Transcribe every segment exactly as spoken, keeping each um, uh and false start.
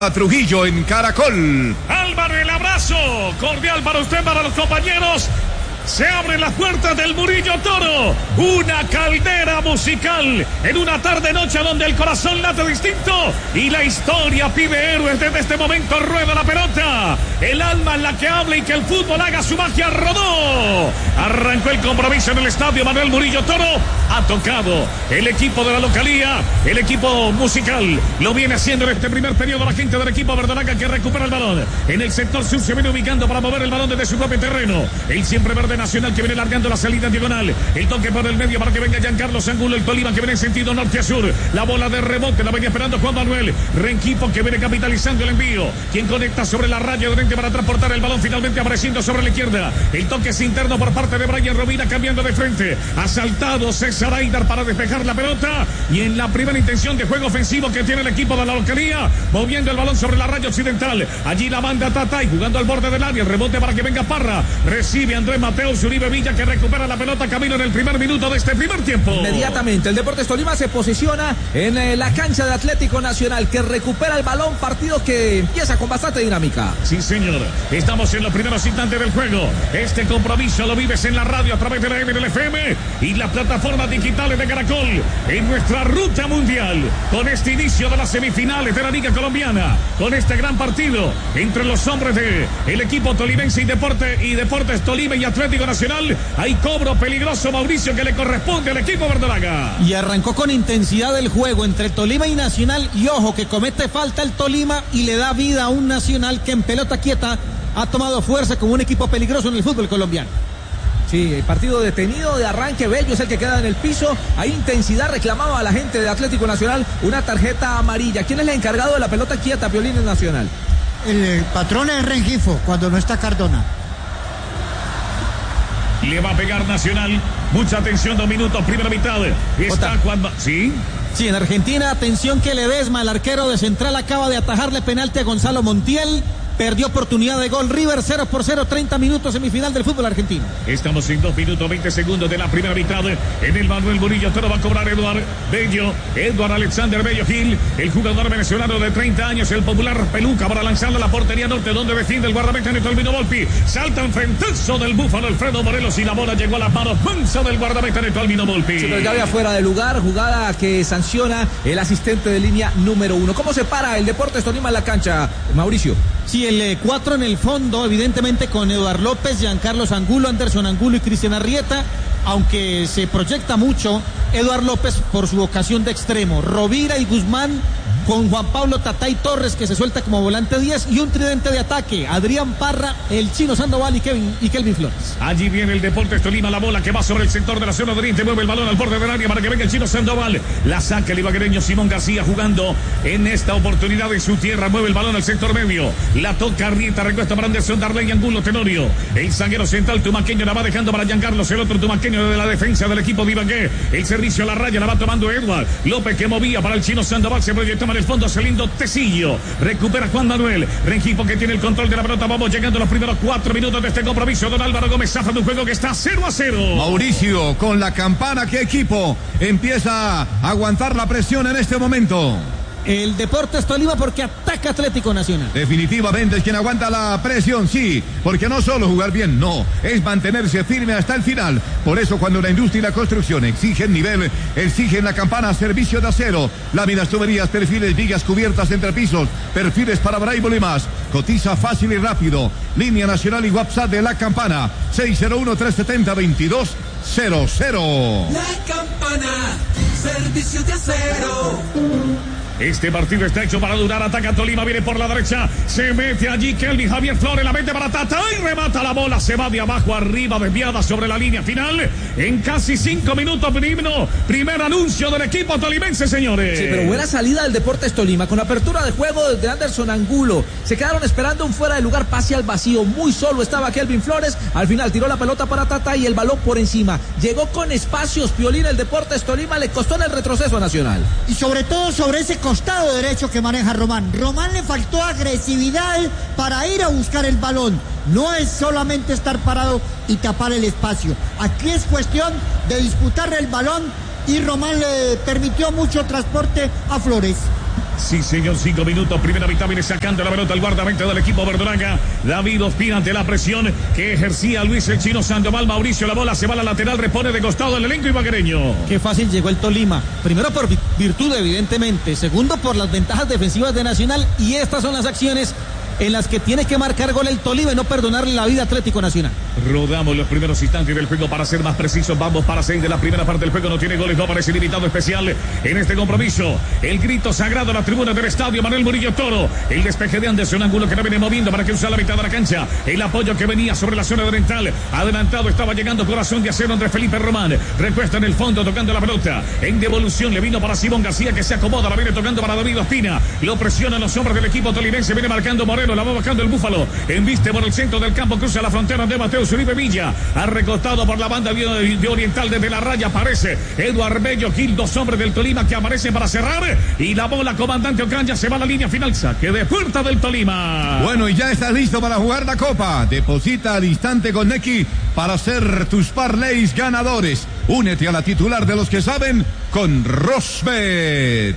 A Trujillo en Caracol. Álvaro, el abrazo cordial para usted, para los compañeros. Se abren las puertas del Murillo Toro, una caldera musical en una tarde-noche donde el corazón late distinto y la historia pide héroes. Desde este momento rueda la pelota, el alma en la que habla y que el fútbol haga su magia. Rodó, arrancó el compromiso en el estadio Manuel Murillo Toro. Ha tocado el equipo de la localía, el equipo musical lo viene haciendo en este primer periodo la gente del equipo verdolaga, que recupera el balón en el sector sur. Se viene ubicando para mover el balón desde su propio terreno. El siempre verde Nacional, que viene largando la salida diagonal, el toque por el medio para que venga Giancarlo Angulo, el Tolima, que viene en sentido norte a sur, la bola de rebote la venía esperando Juan Manuel Rengifo, que viene capitalizando el envío, quien conecta sobre la raya de frente para transportar el balón, finalmente apareciendo sobre la izquierda, el toque es interno por parte de Brian Rovira, cambiando de frente, asaltado César Aidar para despejar la pelota, y en la primera intención de juego ofensivo que tiene el equipo de la localía, moviendo el balón sobre la raya occidental, allí la manda Tatay, jugando al borde del área, el rebote para que venga Parra, recibe Andrés Mateo Uribe Villa, que recupera la pelota, camino en el primer minuto de este primer tiempo. Inmediatamente el Deportes Tolima se posiciona en eh, la cancha de Atlético Nacional, que recupera el balón, partido que empieza con bastante dinámica. Sí, señor, estamos en los primeros instantes del juego. Este compromiso lo vives en la radio a través de la M L F M y las plataformas digitales de Caracol, en nuestra ruta mundial, con este inicio de las semifinales de la Liga Colombiana, con este gran partido entre los hombres de el equipo tolimense y Deporte y Deportes Tolima y Atlético Nacional. Hay cobro peligroso, Mauricio, que le corresponde al equipo verdolaga. Y arrancó con intensidad el juego entre Tolima y Nacional, y ojo que comete falta el Tolima y le da vida a un Nacional que en pelota quieta ha tomado fuerza como un equipo peligroso en el fútbol colombiano. Sí, el partido detenido de arranque, Bello es el que queda en el piso. Hay intensidad, reclamaba a la gente de Atlético Nacional una tarjeta amarilla. ¿Quién es el encargado de la pelota quieta, Piolín, en Nacional? El, el patrón es Rengifo, cuando no está Cardona. Le va a pegar Nacional. Mucha atención, dos minutos, primera mitad. Está Juan... ¿Sí? Sí, en Argentina, atención que Ledesma, el arquero de Central, acaba de atajarle penalti a Gonzalo Montiel. Perdió oportunidad de gol. River cero por cero, treinta minutos, semifinal del fútbol argentino. Estamos en dos minutos, veinte segundos de la primera mitad. En el Manuel Murillo Toro va a cobrar Eduard Bello. Eduard Alexander Bello Gil, el jugador venezolano de treinta años, el popular peluca, para lanzarla a la portería norte, donde defiende el guardameta Neto Albino Volpi. Salta en frentazo del búfalo Alfredo Morelos y la bola llegó a las manos mansa del guardameta Neto Albino Volpi. Sí, pero ya había fuera de lugar, jugada que sanciona el asistente de línea número uno. ¿Cómo se para el Deportes Tolima en la cancha, Mauricio? Sí, el cuatro en el fondo, evidentemente con Eduard López, Giancarlo Angulo, Anderson Angulo y Cristian Arrieta, aunque se proyecta mucho Eduard López por su vocación de extremo. Rovira y Guzmán con Juan Pablo Tatay Torres, que se suelta como volante diez, y un tridente de ataque, Adrián Parra, el Chino Sandoval y Kevin y Kelvin Flores. Allí viene el Deportes Tolima, la bola que va sobre el sector de la zona de oriente, mueve el balón al borde del área para que venga el Chino Sandoval, la saca el ibaguereño Simón García, jugando en esta oportunidad en su tierra, mueve el balón al sector medio, la toca Arrieta, recuesta para Anderson, Darley y Angulo Tenorio, el zaguero central tumaqueño la va dejando para Giancarlo, el otro tumaqueño de la defensa del equipo de Ibagué, el servicio a la raya la va tomando Eduard López, que movía para el Chino Sandoval, se proyectaba en el fondo, saliendo Tecillo, recupera Juan Manuel Rengifo, que tiene el control de la pelota. Vamos llegando a los primeros cuatro minutos de este compromiso. Don Álvaro Gómez zafa de un juego que está cero a cero. Mauricio, con la campana, ¿qué equipo empieza a aguantar la presión en este momento? El Deportes Tolima, porque ataca Atlético Nacional. Definitivamente es quien aguanta la presión, sí, porque no solo jugar bien, no, es mantenerse firme hasta el final. Por eso cuando la industria y la construcción exigen nivel, exigen la campana, servicio de acero, láminas, tuberías, perfiles, vigas, cubiertas, entrepisos, perfiles para braille y más. Cotiza fácil y rápido. Línea nacional y WhatsApp de la campana, seis cero uno, tres siete cero, veintidós cero cero. La campana, servicio de acero. Este partido está hecho para durar. Ataca Tolima, viene por la derecha. Se mete allí Kelvin Javier Flores, la mete para Tata y remata la bola. Se va de abajo arriba, desviada sobre la línea final. En casi cinco minutos, primero, primer anuncio del equipo tolimense, señores. Sí, pero buena salida del Deportes Tolima. Con apertura de juego desde Anderson Angulo. Se quedaron esperando un fuera de lugar, pase al vacío. Muy solo estaba Kelvin Flores. Al final tiró la pelota para Tata y el balón por encima. Llegó con espacios, Piolín, el Deportes Tolima. Le costó en el retroceso a Nacional. Y sobre todo sobre ese costado derecho que maneja Román. Román le faltó agresividad para ir a buscar el balón. No es solamente estar parado y tapar el espacio. Aquí es cuestión de disputar el balón y Román le permitió mucho transporte a Flores. Sí, señor, cinco minutos. Primera mitad viene sacando la pelota el guardameta del equipo verdolaga, David Ospina, ante la presión que ejercía Luis el Chino Sandoval. Mauricio, la bola se va a la lateral, repone de costado el elenco ibaguereño. Qué fácil llegó el Tolima. Primero por virtud, evidentemente. Segundo, por las ventajas defensivas de Nacional. Y estas son las acciones en las que tiene que marcar gol el Tolima y no perdonarle la vida a Atlético Nacional. Rodamos los primeros instantes del juego para ser más precisos. Vamos para seis de la primera parte del juego. No tiene goles, no aparece limitado especial en este compromiso. El grito sagrado a la tribuna del estadio Manuel Murillo Toro. El despeje de Anderson Angulo que no viene moviendo para que usa la mitad de la cancha. El apoyo que venía sobre la zona oriental. Adelantado estaba llegando Corazón de Acero entre Felipe Román. Recuesta en el fondo tocando la pelota. En devolución le vino para Simón García que se acomoda. La viene tocando para David Ospina. Lo presionan los hombres del equipo tolimense. Viene marcando Moreno. La va bajando el Búfalo. Embiste por el centro del campo. Cruza la frontera de Mateo Uribe Villa. Ha recostado por la banda de, de Oriental desde la raya. Aparece Eduardo Bello Gil. Dos hombres del Tolima que aparecen para cerrar. Y la bola, comandante Ocaña, se va a la línea final. Saque de puerta del Tolima. Bueno, y ya estás listo para jugar la Copa. Deposita al instante con Nequi para hacer tus parlays ganadores. Únete a la titular de los que saben con Rosbet.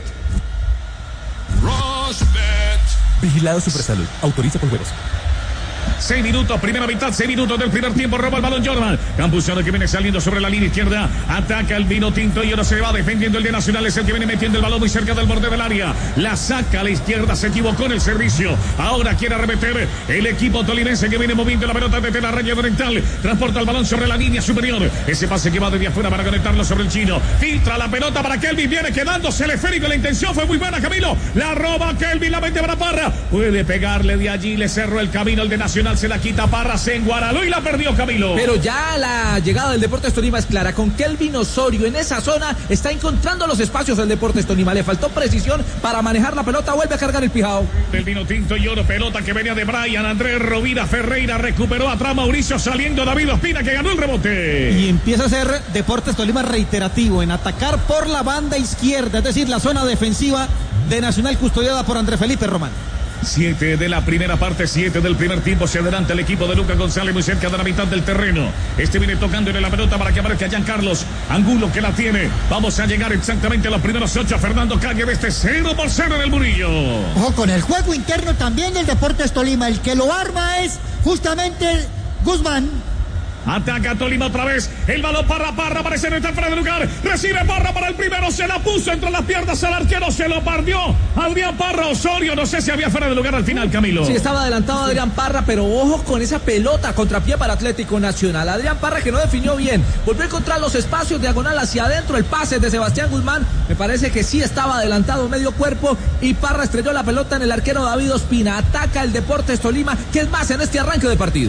Rosbet. Vigilado Supersalud. Autoriza con juegos. Seis minutos, primera mitad, seis minutos del primer tiempo. Roba el balón Jordan. Campuzano que viene saliendo sobre la línea izquierda. Ataca el vino tinto y ahora se va defendiendo el de Nacional. Es el que viene metiendo el balón muy cerca del borde del área. La saca a la izquierda. Se equivocó en el servicio. Ahora quiere arremeter el equipo tolimense que viene moviendo la pelota desde la raya oriental. Transporta el balón sobre la línea superior. Ese pase que va desde afuera para conectarlo sobre el chino. Filtra la pelota para Kelvin. Viene quedándose el esférico. La intención fue muy buena, Camilo. La roba Kelvin. La mete para Parra. Puede pegarle de allí. Le cerró el camino el de Nacional. Se la quita Parra, se enguaraló y la perdió Camilo. Pero ya la llegada del Deportes Tolima es clara. Con Kelvin Osorio en esa zona está encontrando los espacios del Deportes Tolima. Le faltó precisión para manejar la pelota. Vuelve a cargar el Pijao. Del vino tinto y oro, pelota que venía de Brian Andrés Rovira Ferreira. Recuperó atrás Mauricio saliendo David Ospina que ganó el rebote. Y empieza a ser Deportes Tolima reiterativo en atacar por la banda izquierda, es decir, la zona defensiva de Nacional custodiada por Andrés Felipe Román. Siete de la primera parte, siete del primer tiempo. Se adelanta el equipo de Lucas González muy cerca de la mitad del terreno. Este viene tocándole la pelota para que aparezca Giancarlos Angulo que la tiene. Vamos a llegar exactamente a los primeros ocho. Fernando Calle de este cero por cero en el Murillo. Ojo con el juego interno también del Deportes Tolima. El que lo arma es justamente Guzmán. Ataca Tolima otra vez. El balón para Parra. Parece no está fuera de lugar. Recibe Parra para el primero. Se la puso entre las piernas al arquero. Se lo partió Adrián Parra. Osorio. No sé si había fuera de lugar al final, Camilo. Sí, estaba adelantado Adrián Parra, pero ojo con esa pelota contrapié para Atlético Nacional. Adrián Parra que no definió bien. Volvió a encontrar los espacios diagonal hacia adentro. El pase de Sebastián Guzmán. Me parece que sí estaba adelantado medio cuerpo. Y Parra estrelló la pelota en el arquero David Ospina. Ataca el Deportes Tolima. ¿Qué es más en este arranque de partido?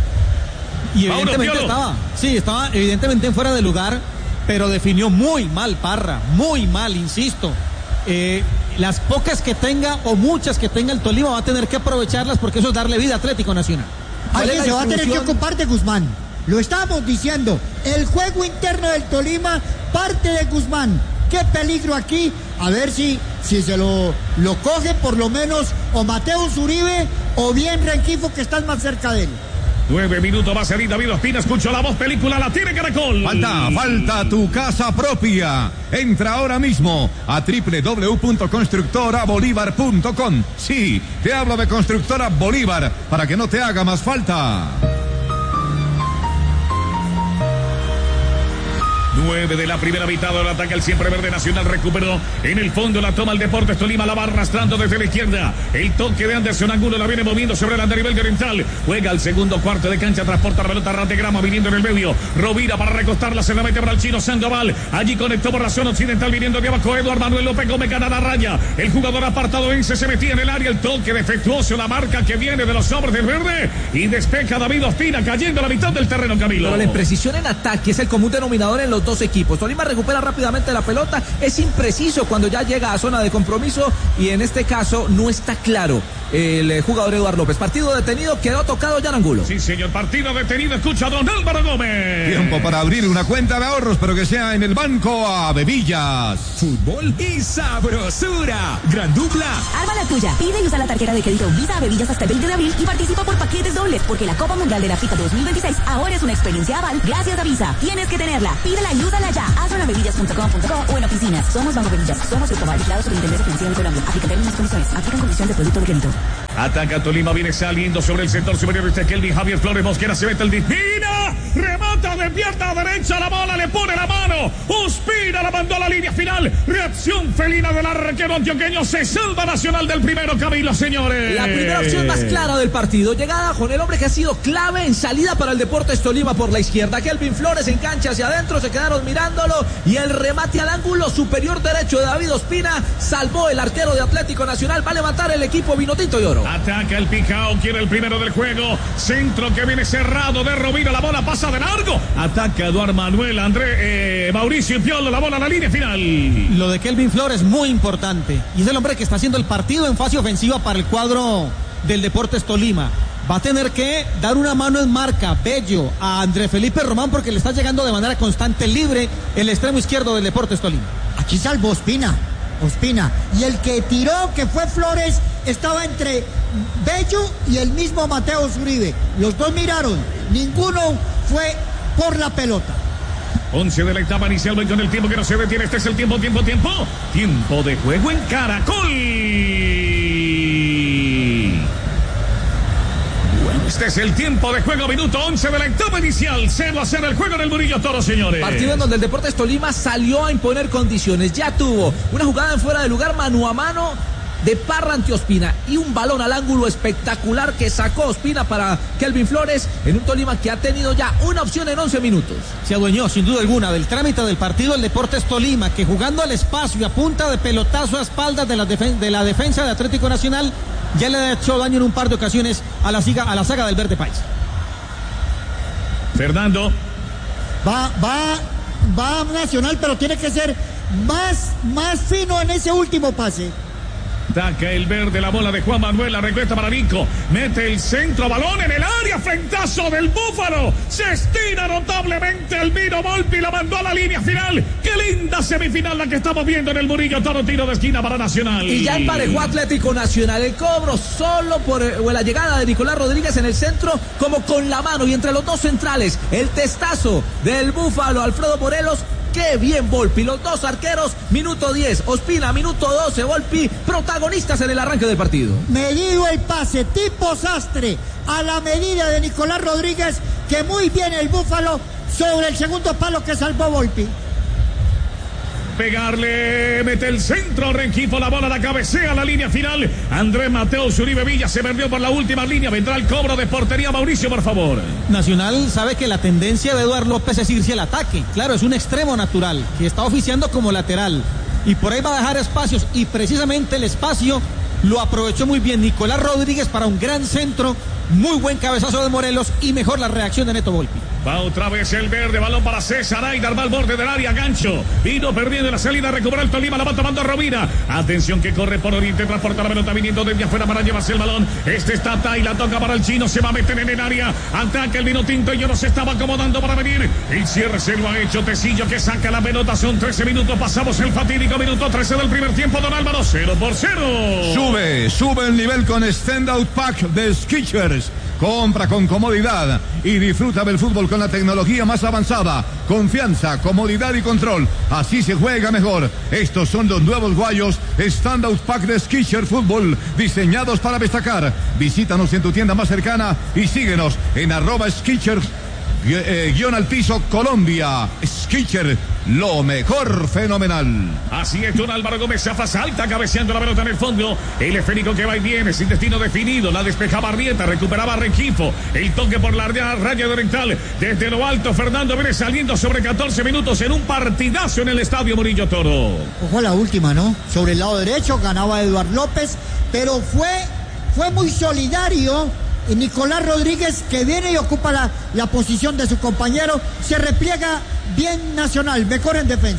Y evidentemente estaba, sí, estaba evidentemente en fuera de lugar, pero definió muy mal Parra, muy mal, insisto. Eh, las pocas que tenga o muchas que tenga el Tolima va a tener que aprovecharlas porque eso es darle vida a Atlético Nacional. Alguien se va a tener que ocupar de Guzmán. Lo estábamos diciendo, el juego interno del Tolima parte de Guzmán. Qué peligro aquí, a ver si, si se lo, lo coge por lo menos o Mateo Uribe o bien Renquifo que están más cerca de él. Nueve minutos va a salir David Ospina. Escucho la voz, película, la tiene Caracol. Falta, falta tu casa propia. Entra ahora mismo a doble u doble u doble u punto constructora bolívar punto com. Sí, te hablo de Constructora Bolívar para que no te haga más falta. Nueve de la primera mitad, ahora ataca el siempre verde Nacional, recuperó en el fondo, la toma el Deportes Tolima, la va arrastrando desde la izquierda, el toque de Anderson Angulo, la viene moviendo sobre el andarivel de Oriental, juega al segundo cuarto de cancha, transporta la pelota Rategrama viniendo en el medio, Rovira para recostarla, se la mete para el chino Sandoval, allí conectó por la zona occidental viniendo de abajo, Eduardo Manuel López Gómez gana la raya, el jugador apartado Ence se metía en el área, el toque defectuoso, la marca que viene de los hombres del verde, y despeja David Ospina cayendo a la mitad del terreno, Camilo. Pero la imprecisión en ataque es el común denominador en los dos equipos. Tolima recupera rápidamente la pelota, es impreciso cuando ya llega a zona de compromiso y en este caso no está claro el jugador Eduardo López. Partido detenido, quedó tocado Jan Angulo. Sí, señor, partido detenido, escucha a don Álvaro Gómez. Tiempo para abrir una cuenta de ahorros, pero que sea en el Banco Avevillas. Fútbol y sabrosura. Gran dupla. Arma la tuya. Pide y usa la tarjeta de crédito Visa Avevillas hasta el veinte de abril y participa por paquetes dobles, porque la Copa Mundial de la FIFA dos mil veintiséis ahora es una experiencia aval gracias a Visa. Tienes que tenerla. Pídela y úsala ya. Hazlo en avevillas punto com punto co o en oficinas. Somos Banco Avevillas. Somos el Cobal, vigilado Superintendencia Financiera de Colombia. Aplica términos y condiciones. Aplican condición de producto de crédito. Ataca Tolima, viene saliendo sobre el sector superior de Kelvin Javier Flores Mosquera, se mete el Dispina, remata de pierna derecha la bola, le pone la mano, Ospina la mandó a la línea final, reacción felina del arquero antioqueño, se salva Nacional del primero, Camilo, señores. La primera opción más clara del partido, llegada con el hombre que ha sido clave en salida para el Deportes Tolima por la izquierda, Kelvin Flores engancha hacia adentro, se quedaron mirándolo y el remate al ángulo superior derecho de David Ospina salvó el arquero de Atlético Nacional, va a levantar el equipo vinotinto y oro. Ataca el Picao, quiere el primero del juego. Centro que viene cerrado de Rovira, la bola pasa de largo. Ataca Eduardo Manuel, André, eh, Mauricio y Piolo, la bola a la línea final. Lo de Kelvin Flores muy importante. Y es el hombre que está haciendo el partido en fase ofensiva para el cuadro del Deportes Tolima. Va a tener que dar una mano en marca, Bello, a André Felipe Román porque le está llegando de manera constante libre el extremo izquierdo del Deportes Tolima. Aquí salvó Ospina. Ospina. Y el que tiró, que fue Flores, estaba entre Bello y el mismo Mateo Zuribe. Los dos miraron. Ninguno fue por la pelota. once de la etapa inicial, voy con el tiempo que no se detiene. Este es el tiempo, tiempo, tiempo. Tiempo de juego en Caracol. Este es el tiempo de juego, minuto once de la etapa inicial. cero a cero el juego en el Murillo Toro, señores. Partido en donde el Deportes Tolima salió a imponer condiciones. Ya tuvo una jugada en fuera de lugar, mano a mano de Parra ante Ospina y un balón al ángulo espectacular que sacó Ospina para Kelvin Flores en un Tolima que ha tenido ya una opción en once minutos. Se adueñó sin duda alguna del trámite del partido el Deportes Tolima, que jugando al espacio y a punta de pelotazo a espaldas de la, defen- de la defensa de Atlético Nacional ya le ha hecho daño en un par de ocasiones a la, siga, a la saga del Verde País. Fernando. Va, va, va Nacional, pero tiene que ser más, más fino en ese último pase. Ataca el verde, la bola de Juan Manuel, la recuesta para Nico, mete el centro, balón en el área, frentazo del Búfalo, se estira notablemente el Vino Volpi, la mandó a la línea final. Qué linda semifinal la que estamos viendo en el Murillo Toro, tiro de esquina para Nacional. Y ya emparejó Atlético Nacional, el cobro solo por o la llegada de Nicolás Rodríguez en el centro, como con la mano y entre los dos centrales, el testazo del Búfalo, Alfredo Morelos. Qué bien Volpi, los dos arqueros, minuto diez, Ospina, minuto doce, Volpi, protagonistas en el arranque del partido. Medido el pase, tipo sastre, a la medida de Nicolás Rodríguez, que muy bien el Búfalo sobre el segundo palo que salvó Volpi. Pegarle, mete el centro, Rengifo, la bola la cabecea a la línea final. Andrés Mateo Zuribe Villa se perdió por la última línea, vendrá el cobro de portería. Mauricio, por favor. Nacional sabe que la tendencia de Eduardo López es irse al ataque. Claro, es un extremo natural que está oficiando como lateral y por ahí va a dejar espacios y precisamente el espacio lo aprovechó muy bien Nicolás Rodríguez para un gran centro, muy buen cabezazo de Morelos y mejor la reacción de Neto Volpi. Va otra vez el verde, balón para César Aidar, va al borde del área, gancho, vino perdiendo la salida, recupera el Tolima, la va tomando Rovira, atención que corre por oriente, transporta la pelota viniendo desde afuera para llevarse el balón, este está Tai, la toca para el chino, se va a meter en el área, ataca el vino tinto y yo no se estaba acomodando para venir, el cierre se lo ha hecho Tecillo que saca la pelota, son trece minutos, pasamos el fatídico minuto trece del primer tiempo, don Álvaro, cero por cero. Sube, sube el nivel con Standout Pack de Skechers. Compra con comodidad y disfruta del fútbol con la tecnología más avanzada. Confianza, comodidad y control. Así se juega mejor. Estos son los nuevos guayos Standout Pack de Skechers Fútbol, diseñados para destacar. Visítanos en tu tienda más cercana y síguenos en arroba Skechers eh, guión al piso Colombia. Skechers, lo mejor, fenomenal. Así es, don Álvaro Gómez Zafa salta cabeceando la pelota en el fondo. El esférico que va y viene sin destino definido. La despejaba Arrieta, recuperaba Rengifo. El toque por la raya oriental. Desde lo alto, Fernando viene saliendo sobre catorce minutos en un partidazo en el estadio Murillo Toro. Ojo a la última, ¿no? Sobre el lado derecho ganaba Eduardo López, pero fue, fue muy solidario. Y Nicolás Rodríguez, que viene y ocupa la, la posición de su compañero, se repliega bien Nacional, mejor en defensa.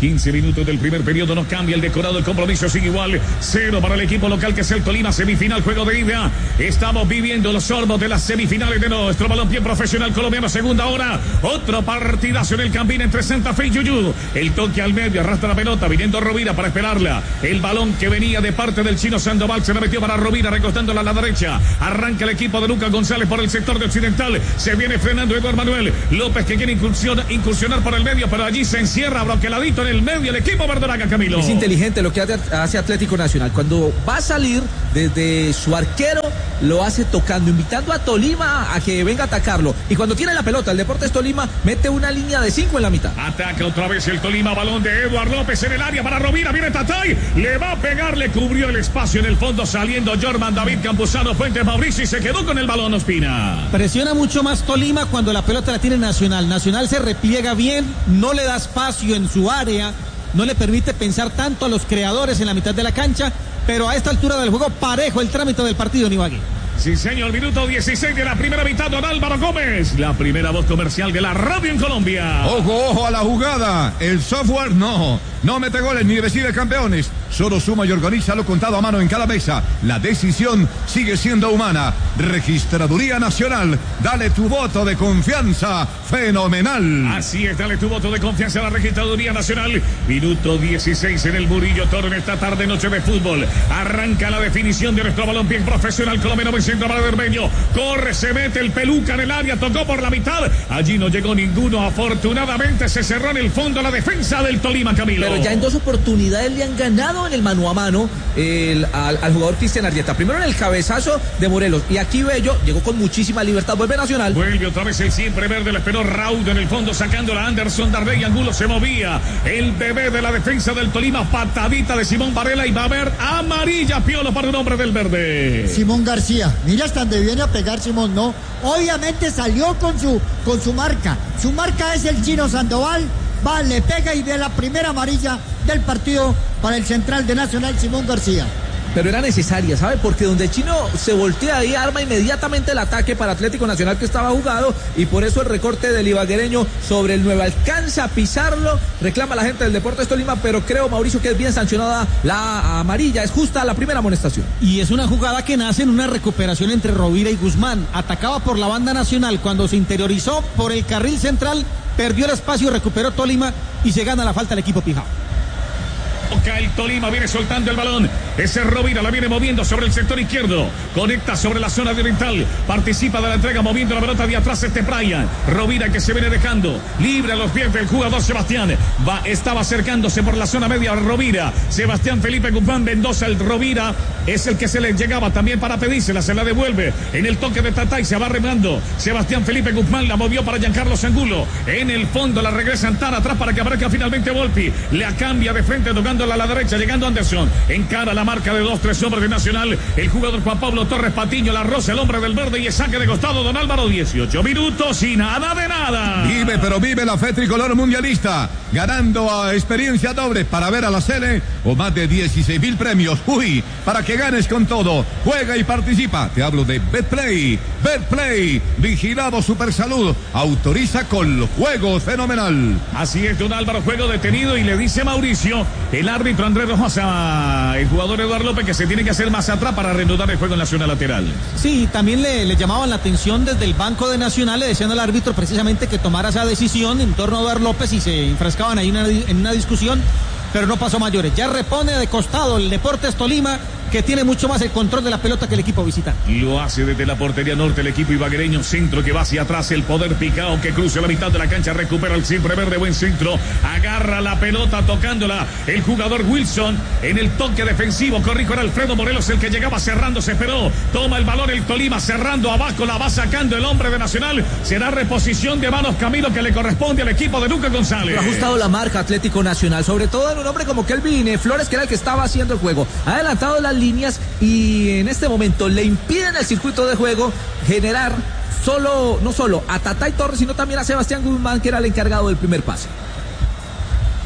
quince minutos del primer periodo, no cambia el decorado, el compromiso sigue igual. Cero para el equipo local que es el Tolima, semifinal, juego de ida. Estamos viviendo los sorbos de las semifinales de nuestro balompié profesional colombiano, segunda hora. Otro partidazo en el Campín entre Santa Fe y Yuyú. El toque al medio, arrastra la pelota, viniendo Rovira para esperarla. El balón que venía de parte del chino Sandoval se la metió para Rovira, recostándola a la derecha. Arranca el equipo de Lucas González por el sector de occidental. Se viene frenando Eduardo Manuel López, que quiere incursionar, incursionar por el medio, pero allí se encierra broqueladito en el medio el equipo verdolaga, Camilo. Es inteligente lo que hace Atlético Nacional. Cuando va a salir desde su arquero, lo hace tocando, invitando a Tolima a que venga a atacarlo. Y cuando tiene la pelota, el Deportes Tolima mete una línea de cinco en la mitad. Ataca otra vez el Tolima, balón de Eduardo López en el área para Rovira. Viene Tatay, le va a pegar, le cubrió el espacio en el fondo, saliendo Jorman David Campuzano Fuentes Mauricio y se quedó con el balón, Ospina. Presiona mucho más Tolima cuando la pelota la tiene Nacional. Nacional se repliega bien, no le da espacio en su área, no le permite pensar tanto a los creadores en la mitad de la cancha, pero a esta altura del juego parejo el trámite del partido, Ibagué. Sí, señor, minuto dieciséis de la primera mitad, don Álvaro Gómez, la primera voz comercial de la radio en Colombia. Ojo, ojo a la jugada, el software no, no mete goles ni recibe campeones, solo suma y organiza lo contado a mano en cada mesa. La decisión sigue siendo humana. Registraduría Nacional, dale tu voto de confianza, fenomenal. Así es, dale tu voto de confianza a la Registraduría Nacional. Minuto dieciséis en el Murillo Toro en esta tarde noche de fútbol. Arranca la definición de nuestro balompié profesional colombiano. Centro para Bermeño, corre, se mete el Peluca en el área, tocó por la mitad, allí no llegó ninguno, afortunadamente se cerró en el fondo la defensa del Tolima, Camilo. Pero ya en dos oportunidades le han ganado en el mano a mano el, al, al jugador Cristian Arrieta, primero en el cabezazo de Morelos, y aquí Bello llegó con muchísima libertad, vuelve Nacional. Vuelve otra vez el siempre verde, le esperó Raúl en el fondo, sacándola Anderson Darley y Angulo se movía, el bebé de la defensa del Tolima, patadita de Simón Varela y va a haber amarilla, Piolo, para un hombre del verde. Simón García. Mira hasta donde viene a pegar Simón, no. Obviamente salió con su, con su marca. Su marca es el chino Sandoval. Va, le pega y ve la primera amarilla del partido para el central de Nacional, Simón García. Pero era necesaria, ¿sabe? Porque donde el chino se voltea ahí, arma inmediatamente el ataque para Atlético Nacional que estaba jugado, y por eso el recorte del ibaguereño sobre el nueve. Alcanza a pisarlo, reclama la gente del Deportes Tolima, pero creo, Mauricio, que es bien sancionada la amarilla, es justa la primera amonestación. Y es una jugada que nace en una recuperación entre Rovira y Guzmán. Atacaba por la banda Nacional, cuando se interiorizó por el carril central, perdió el espacio, recuperó Tolima y se gana la falta el equipo Pijao. El Tolima viene soltando el balón. Ese Rovira la viene moviendo sobre el sector izquierdo. Conecta sobre la zona de oriental. Participa de la entrega moviendo la pelota de atrás este Brian. Rovira que se viene dejando. Libre a los pies del jugador Sebastián. Va, estaba acercándose por la zona media Rovira. Sebastián Felipe Guzmán Mendoza. El Rovira es el que se le llegaba también para pedírsela. Se la devuelve. En el toque de Tatay se va remando. Sebastián Felipe Guzmán la movió para Giancarlo Angulo. En el fondo la regresan tan atrás para que aparezca finalmente Volpi. La cambia de frente tocando a la derecha, llegando Anderson, encara la marca de dos, tres hombres de Nacional, el jugador Juan Pablo Torres Patiño, la rosa, el hombre del verde y el saque de costado, don Álvaro, dieciocho minutos y nada de nada. Vive, pero vive la fe tricolor mundialista, ganando a experiencia doble para ver a la Sele o más de dieciséis mil premios. Uy, para que ganes con todo, juega y participa. Te hablo de Betplay, Betplay, vigilado Supersalud, autoriza con juego fenomenal. Así es, don Álvaro, juego detenido y le dice Mauricio, el árbitro Andrés Rojas, el jugador Eduardo López, que se tiene que hacer más atrás para reanudar el juego en la zona lateral. Sí, también le, le llamaban la atención desde el banco de Nacional, le decían al árbitro precisamente que tomara esa decisión en torno a Eduardo López y se enfrascaban ahí una, en una discusión, pero no pasó mayores. Ya repone de costado el Deportes Tolima, que tiene mucho más el control de la pelota que el equipo visitante. Lo hace desde la portería norte el equipo ibaguereño, centro que va hacia atrás, el poder Picao que cruza la mitad de la cancha, recupera el siempre verde, buen centro, agarra la pelota tocándola el jugador Wilson en el toque defensivo, corrijo era Alfredo Morelos el que llegaba cerrando, se esperó, toma el balón el Tolima cerrando abajo, la va sacando el hombre de Nacional, será reposición de manos Camilo que le corresponde al equipo de Lucas González. Ha ajustado la marca Atlético Nacional, sobre todo en un hombre como Kelvin Flores, que era el que estaba haciendo el juego, ha adelantado la líneas y en este momento le impiden el circuito de juego generar solo, no solo a Tatay Torres, sino también a Sebastián Guzmán, que era el encargado del primer pase.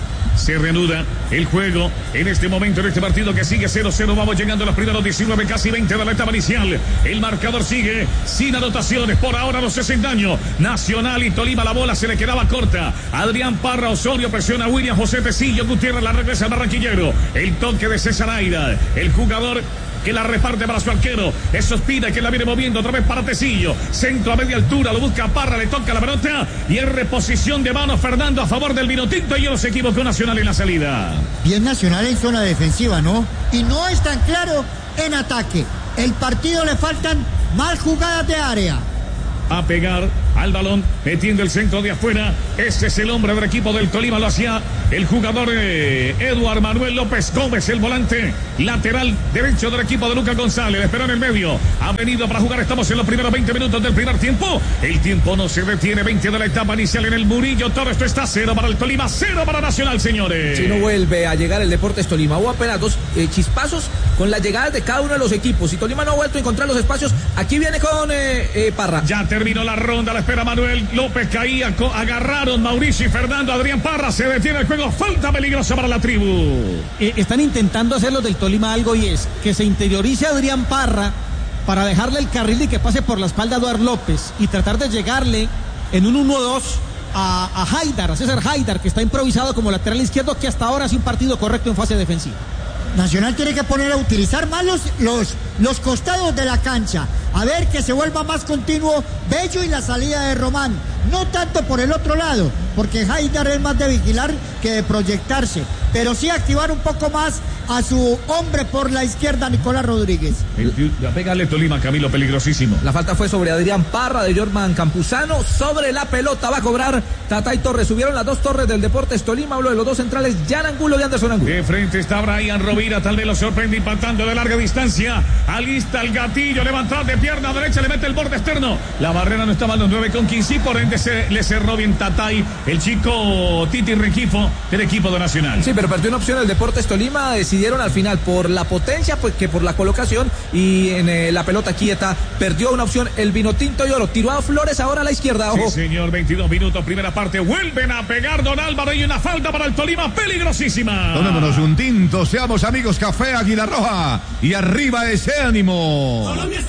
Se reanuda el juego en este momento, en este partido que sigue cero cero. Vamos llegando a los primeros diecinueve, casi veinte de la etapa inicial. El marcador sigue sin anotaciones. Por ahora los sesenta años. Nacional y Tolima, la bola se le quedaba corta. Adrián Parra, Osorio presiona a William José Tecillo. Gutiérrez la regresa al barranquillero. El toque de César Aira. El jugador que la reparte para su arquero. Eso Espina que la viene moviendo otra vez para Tecillo. Centro a media altura, lo busca Parra, le toca la pelota y en reposición de mano Fernando a favor del Vinotinto y no se equivocó Nacional en la salida. Bien Nacional en zona defensiva, ¿no? Y no es tan claro en ataque. El partido le faltan más jugadas de área. A pegar al balón, metiendo el centro de afuera. Ese es el hombre del equipo del Tolima, lo hacía el jugador eh, Eduard Manuel López Gómez, el volante lateral derecho del equipo de Lucas González. Esperó en el medio, ha venido para jugar. Estamos en los primeros veinte minutos del primer tiempo. El tiempo no se detiene, veinte de la etapa inicial en el Murillo Toro. Esto está cero para el Tolima, cero para Nacional, señores. Si no vuelve a llegar el Deportes Tolima, hubo apenas dos eh, chispazos con las llegadas de cada uno de los equipos. Si Tolima no ha vuelto a encontrar los espacios, aquí viene con eh, eh, Parra. Ya terminó la ronda, la espera Manuel López, caía, agarraron Mauricio y Fernando. Adrián Parra, se detiene el juego, falta peligrosa para la tribu. Eh, están intentando hacer los del Tolima algo, y es que se interiorice Adrián Parra para dejarle el carril y que pase por la espalda a Eduard López y tratar de llegarle en un uno dos a, a Haidar, a César Haidar, que está improvisado como lateral izquierdo, que hasta ahora hace un partido correcto en fase defensiva. Nacional tiene que poner a utilizar más los, los, los costados de la cancha. A ver que se vuelva más continuo Bello y la salida de Román. No tanto por el otro lado, porque Haidar es más de vigilar que de proyectarse. Pero sí activar un poco más a su hombre por la izquierda, Nicolás Rodríguez. A pegarle Tolima, Camilo, peligrosísimo. La falta fue sobre Adrián Parra de Jorman Campuzano. Sobre la pelota va a cobrar Tatay Torres. Subieron las dos torres del Deportes Tolima. Hablo de los dos centrales, Jan Angulo y Anderson Angulo. De frente está Brian Rovira, tal vez lo sorprende impactando de larga distancia. Alista el gatillo, levantado de pierna derecha, le mete el borde externo. La barrera no estaba en los nueve con quince, por ende se, le cerró bien Tatay, el chico Titi Rengifo del equipo de Nacional. Sí, pero perdió una opción el Deportes Tolima. Decidieron al final por la potencia, pues que por la colocación, y en eh, la pelota quieta perdió una opción el Vinotinto y Oro. Tiró a Flores ahora a la izquierda. Ojo. Sí, señor, veintidós minutos, primera parte. Vuelven a pegar Don Álvaro y una falta para el Tolima peligrosísima. Tomémonos un tinto, seamos amigos. Café Águila Roja y arriba ese ánimo.